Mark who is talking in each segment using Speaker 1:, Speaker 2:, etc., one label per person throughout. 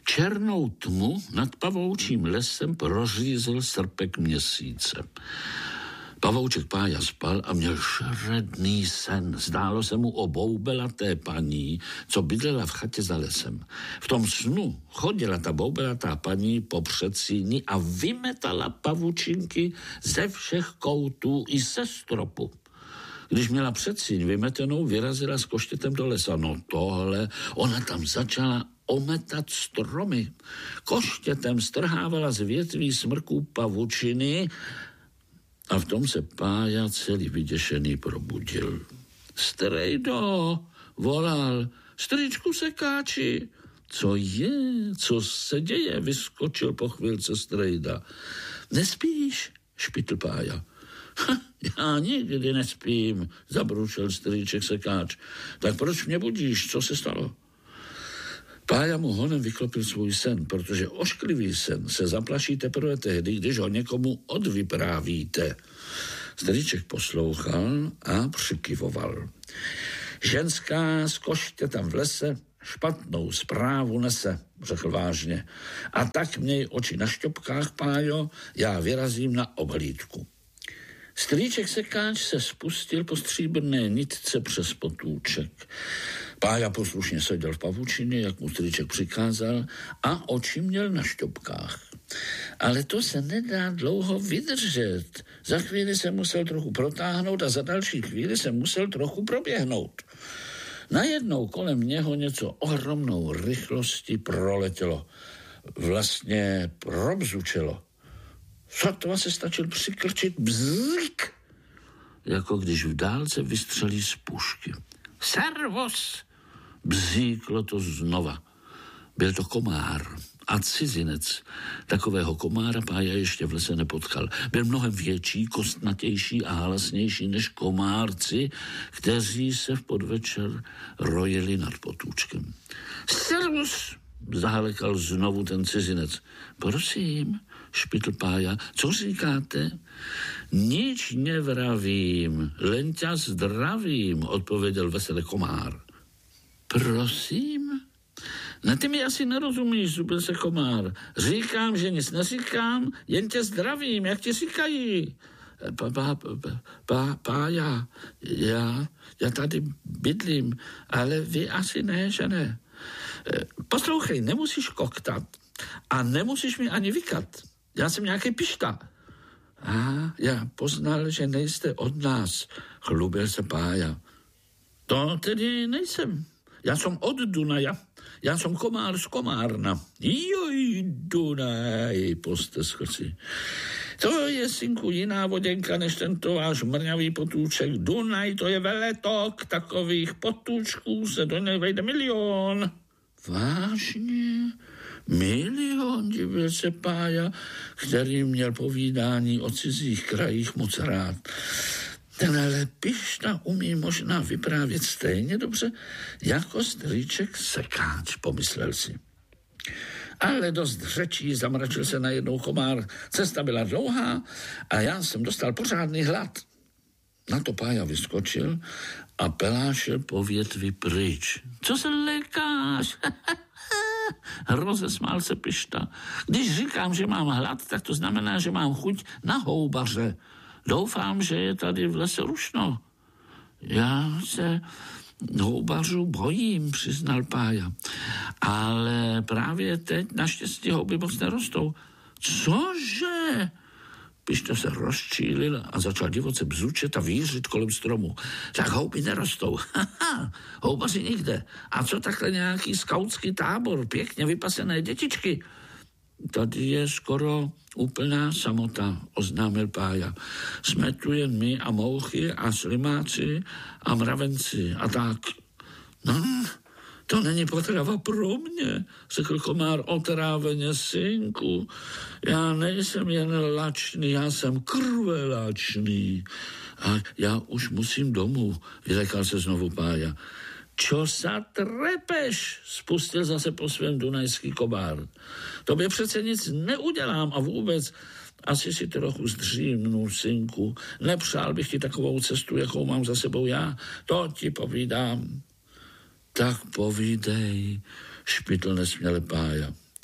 Speaker 1: Černou tmu nad pavoučím lesem prořízl srpek měsíce. Pavouček Pája spal a měl šredný sen. Zdálo se mu o boubelaté paní, co bydlela v chatě za lesem. V tom snu chodila ta boubelatá paní po předsíni a vymetala pavučinky ze všech koutů i ze stropu. Když měla předsíň vymetenou, vyrazila s koštětem do lesa. No tohle, ona tam začala ometat stromy. Koštětem strhávala z větví smrků pavučiny a v tom se Pája celý vyděšený probudil. Strejdo, volal, strýčku sekáči. Co je? Co se děje? Vyskočil po chvilce strejda. Nespíš? Špitl Pája. Já nikdy nespím, zabručil strýček sekáč. Tak proč mě budíš? Co se stalo? Pája mu honem vyklopil svůj sen, protože ošklivý sen se zaplaší teprve tehdy, když ho někomu odvyprávíte. Strýček poslouchal a přikyvoval. Ženská z koštětem v lese špatnou zprávu nese, řekl vážně. A tak měj oči na šťopkách, Pájo, já vyrazím na obhlídku. Strýček sekáč se spustil po stříbrné nitce přes potůček. Pája poslušně seděl v pavučině, jak mu strýček přikázal, a oči měl na šťopkách. Ale to se nedá dlouho vydržet. Za chvíli se musel trochu protáhnout a za další chvíli se musel trochu proběhnout. Najednou kolem něho něco ohromnou rychlostí proletělo. Vlastně probzučelo. Sotva se stačil přikrčit bzik, jako když v dálce vystřelí z pušky. Servus! Bzíklo to znova. Byl to komár a cizinec. Takového komára Pája ještě v lese nepotkal. Byl mnohem větší, kostnatější a hlasnější než komárci, kteří se v podvečer rojili nad potůčkem. Servus! Zahalekal znovu ten cizinec. Prosím, špitl Pája, co říkáte? Nič nevravím, len ťa zdravím, odpověděl veselý komár. Prosím? Na ty mi asi nerozumíš, zubil se komár. Říkám, že nic neříkám, jen tě zdravím, jak ti říkají. Pája, já tady bydlím, ale vy asi ne, že ne? Poslouchej, nemusíš koktat a nemusíš mi ani vykat. Já jsem nějaký pišta. Já poznal, že nejste od nás, chlubil se Pája. To tedy nejsem. Já jsem od Dunaja. Já jsem komár z Komárna. Joj, Dunaj, posteschl si. To je, synku, jiná voděnka než tento váš mrňavý potůček. Dunaj, to je veletok, takových potůčků se do něj vejde 1 000 000. Vážně? 1 000 000, divil se Pája, který měl povídání o cizích krajích moc rád. Tenhle pišta umí možná vyprávět stejně dobře jako strýček sekáč, pomyslel si. Ale dost řečí, zamračil se najednou komár. Cesta byla dlouhá a já jsem dostal pořádný hlad. Na to Pája vyskočil a pelášil po větvi pryč. Co se lékáš? Rozesmál se pišta. Když říkám, že mám hlad, tak to znamená, že mám chuť na houbaře. Doufám, že je tady v lese rušno. Já se houbařů bojím, přiznal Pája. Ale právě teď naštěstí houby moc nerostou. Cože? Pišta se rozčílil a začal divoce bzučet a vířit kolem stromu. Tak houby nerostou. Houbaři nikde. A co takhle nějaký skautský tábor, pěkně vypasené dětičky? Tady je skoro úplná samota, oznámil Pája. Jsme tu jen my a mouchy a slimáci a mravenci a tak. No, to není potrava pro mě, řekl komár otráveně, synku. Já nejsem jen lačný, já jsem krvelačný. A já už musím domů, vylekal se znovu Pája. Čo sa trepeš, spustil zase po svém dunajský komár. Tobě přece nic neudělám a vůbec asi si trochu zdřímnu, synku. Nepřál bych ti takovou cestu, jakou mám za sebou já. To ti povídám. Tak povídej, špitl nesměle Pája.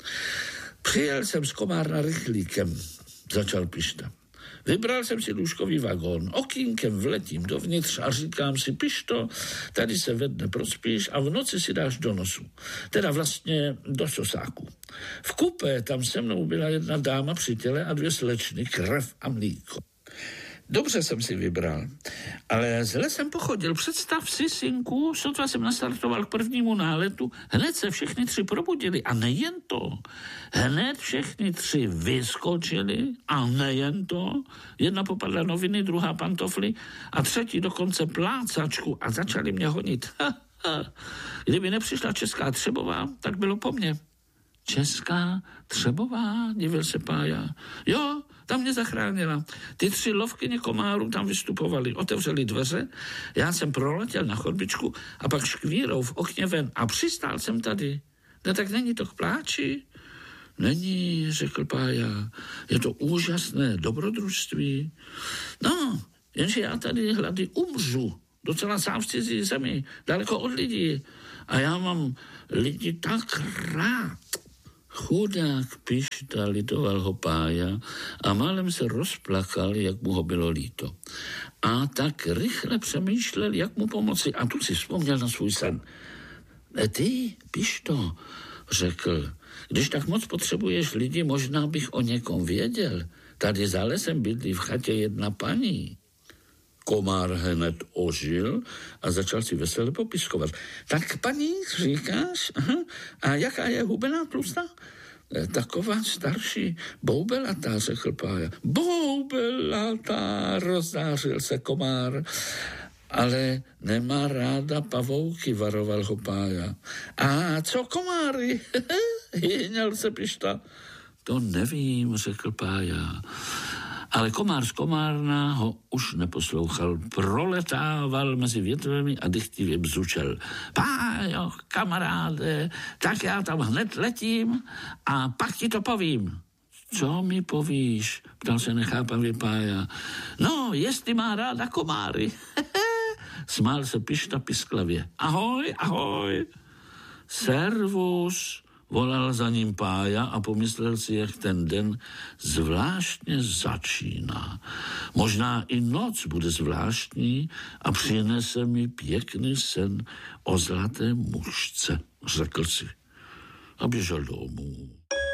Speaker 1: Přijel jsem z Komárna rychlíkem, začal Pišta. Vybral jsem si lůžkový vagón, okýnkem vletím dovnitř a říkám si, Pišto, tady se ve dne prospíš a v noci si dáš do nosu. Teda vlastně do sosáku. V kupé tam se mnou byla jedna dáma při těle a 2 slečny, krev a mlíko. Dobře jsem si vybral, ale zle jsem pochodil. Představ si, synku, sotva jsem nastartoval k prvnímu náletu, hned se všechny 3 probudili a nejen to. Hned všechny 3 vyskočili a nejen to. Jedna popadla noviny, druhá pantofly a třetí dokonce plácačku a začali mě honit. Kdyby nepřišla Česká Třebová, tak bylo po mně. Česká Třebová, divil se Pája. Jo, tam mě zachránila. Ty 3 lovkyně komárů tam vystupovali, otevřeli dveře, já jsem proletěl na chodbičku a pak škvírou v okně ven a přistál jsem tady. No tak není to k pláči? Není, řekl Pája, je to úžasné dobrodružství. No, jenže já tady hlady umřu, docela sám v cizí zemi, daleko od lidí. A já mám lidi tak rád. Chudák Pišta, litoval ho Pája a málem se rozplakal, jak mu ho bylo líto. A tak rychle přemýšlel, jak mu pomoci. A tu si vzpomněl na svůj sen. Ty, Pišto, řekl, když tak moc potřebuješ lidi, možná bych o někom věděl. Tady za lesem bydlí v chatě jedna paní. Komár hned ožil a začal si veselé popiskovat. Tak paní, říkáš? Aha. A jaká je hubená, tlustá? Taková starší, boubelatá, řekl Pája. Boubelatá, rozzářil se Komár. Ale nemá ráda pavouky, varoval ho Pája. A co komáry? Hýněl se Pišta. To nevím, řekl Pája. Ale komár z Komárna ho už neposlouchal. Proletával mezi větvemi a dychtivě bzučel. Pájo, kamaráde, tak já tam hned letím a pak ti to povím. Co mi povíš? Ptal se nechápavě Pája. No, jestli má ráda komáry. Smál se Pišta pisklavě. Ahoj, ahoj. Servus, volal za ním Pája a pomyslel si, jak ten den zvláštně začíná. Možná i noc bude zvláštní a přinese mi pěkný sen o zlaté mužce, řekl si a běžel domů.